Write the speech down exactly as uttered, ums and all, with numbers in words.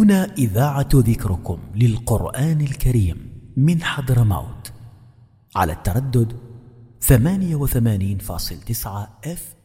هنا إذاعة ذكركم للقرآن الكريم من حضرموت على التردد ثمانية وثمانين فاصل تسعة اف